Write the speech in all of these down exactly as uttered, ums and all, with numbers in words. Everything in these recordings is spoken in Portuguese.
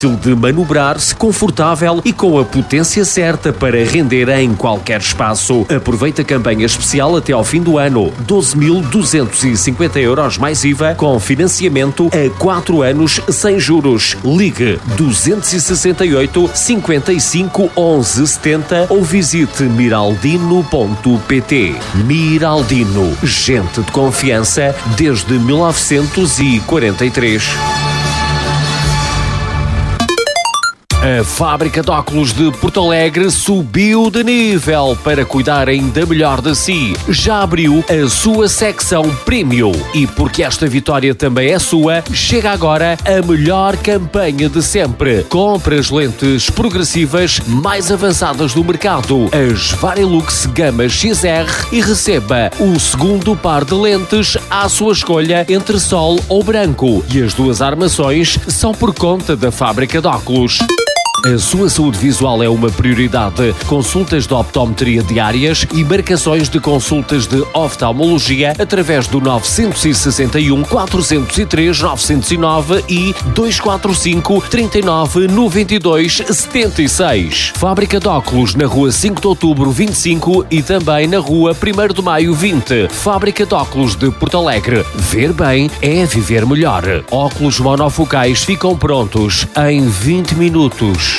de manobrar-se, confortável e com a potência certa para render em qualquer espaço. Aproveita a campanha especial até ao fim do ano. doze mil duzentos e cinquenta euros mais I V A com financiamento a quatro anos sem juros. Ligue duzentos e sessenta e oito, cinquenta e cinco, onze, setenta ou visite miraldino ponto pt. Miraldino, gente de confiança desde mil novecentos e quarenta e três. A fábrica de óculos de Porto Alegre subiu de nível para cuidar ainda melhor de si. Já abriu a sua secção Premium. E porque esta vitória também é sua, chega agora a melhor campanha de sempre. Compre as lentes progressivas mais avançadas do mercado, as Varilux Gama X R, e receba o segundo par de lentes à sua escolha entre sol ou branco. E as duas armações são por conta da fábrica de óculos. A sua saúde visual é uma prioridade. Consultas de optometria diárias e marcações de consultas de oftalmologia através do nove seis um, quatro zero três, nove zero nove e dois quatro cinco, três nove nove dois, sete seis. Fábrica de óculos na rua cinco de outubro vinte e cinco e também na rua primeiro de maio vinte. Fábrica de óculos de Porto Alegre. Ver bem é viver melhor. Óculos monofocais ficam prontos em vinte minutos.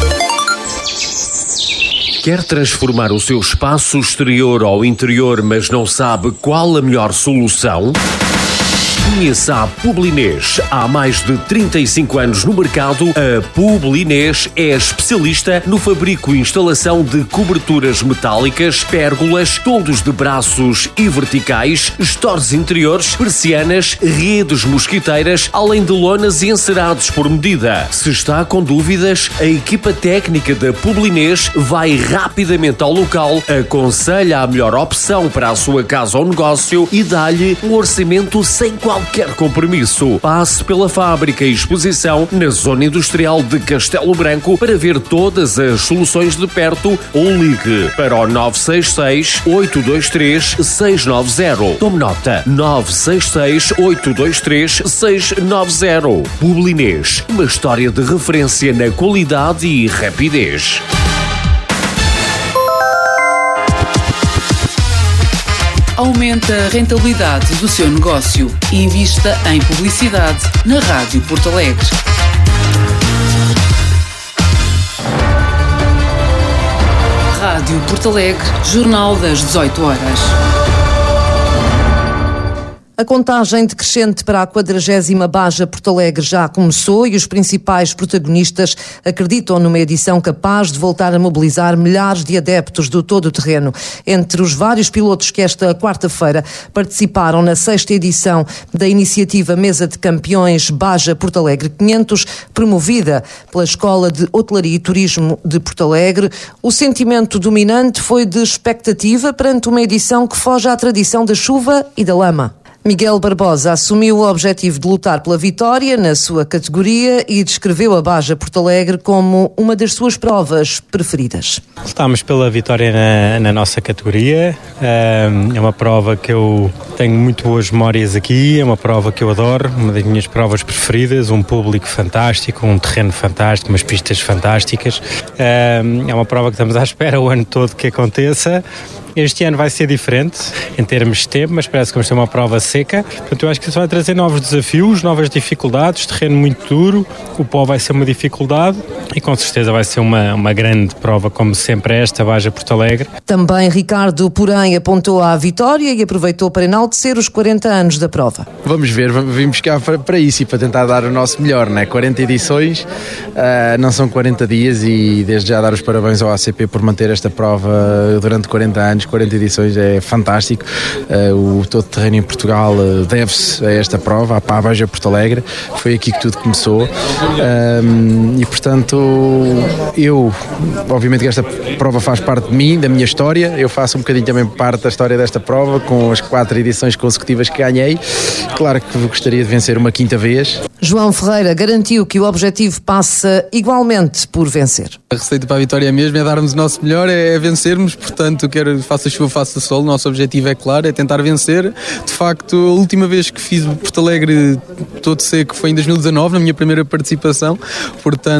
Quer transformar o seu espaço exterior ou interior, mas não sabe qual a melhor solução? Conheça a Publinês. Há mais de trinta e cinco anos no mercado, a Publinês é especialista no fabrico e instalação de coberturas metálicas, pérgolas, toldos de braços e verticais, estores interiores, persianas, redes mosquiteiras, além de lonas e encerados por medida. Se está com dúvidas, a equipa técnica da Publinês vai rapidamente ao local, aconselha a melhor opção para a sua casa ou negócio e dá-lhe um orçamento sem qualquer Qualquer compromisso. Passe pela fábrica e exposição na zona industrial de Castelo Branco para ver todas as soluções de perto ou ligue para o nove seis seis, oito dois três, seis nove zero. Tome nota: nove seis seis, oito dois três, seis nove zero. Publinês, uma história de referência na qualidade e rapidez. Aumente a rentabilidade do seu negócio e invista em publicidade na Rádio Porto Alegre. Rádio Porto Alegre, Jornal das dezoito horas. A contagem decrescente para a quadragésima Baja Porto Alegre já começou e os principais protagonistas acreditam numa edição capaz de voltar a mobilizar milhares de adeptos do todo o terreno. Entre os vários pilotos que esta quarta-feira participaram na sexta edição da iniciativa Mesa de Campeões Baja Porto Alegre quinhentos, promovida pela Escola de Hotelaria e Turismo de Porto Alegre, o sentimento dominante foi de expectativa perante uma edição que foge à tradição da chuva e da lama. Miguel Barbosa assumiu o objetivo de lutar pela vitória na sua categoria e descreveu a Baja Porto Alegre como uma das suas provas preferidas. Lutámos pela vitória na, na nossa categoria, é uma prova que eu tenho muito boas memórias aqui, é uma prova que eu adoro, uma das minhas provas preferidas, um público fantástico, um terreno fantástico, umas pistas fantásticas, é uma prova que estamos à espera o ano todo que aconteça. Este ano vai ser diferente em termos de tempo, mas parece que vamos ter uma prova seca. Portanto, eu acho que isso vai trazer novos desafios, novas dificuldades, terreno muito duro, o pó vai ser uma dificuldade e com certeza vai ser uma, uma grande prova, como sempre esta Baja Porto Alegre. Também Ricardo, porém, apontou à vitória e aproveitou para enaltecer os quarenta anos da prova. Vamos ver, vimos cá para, para isso e para tentar dar o nosso melhor, né? quarenta edições, uh, não são quarenta dias e desde já dar os parabéns ao A C P por manter esta prova durante quarenta anos. quarenta edições é fantástico. Uh, o todo terreno em Portugal uh, deve-se a esta prova, à Baja Porto Alegre. Foi aqui que tudo começou. Um, e portanto, eu, obviamente que esta prova faz parte de mim, da minha história. Eu faço um bocadinho também parte da história desta prova, com as quatro edições consecutivas que ganhei. Claro que gostaria de vencer uma quinta vez. João Ferreira garantiu que o objetivo passa igualmente por vencer. A receita para a vitória é mesmo, é darmos o nosso melhor, é vencermos. Portanto, quero faça chuva, faça sol, o nosso objetivo é claro, é tentar vencer. De facto, a última vez que fiz o Porto Alegre todo seco foi em dois mil e dezanove, na minha primeira participação, portanto